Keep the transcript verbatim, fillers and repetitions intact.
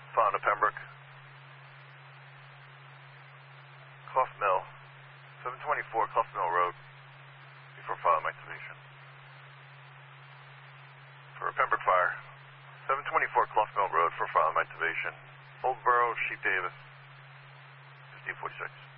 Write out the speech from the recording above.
Found a Pembroke. Clough Mill. seven twenty-four Clough Mill Road. Before file activation. For a Pembroke fire. seven twenty-four Clough Mill Road for file activation. Old Borough, Sheep Davis. fifteen forty-six.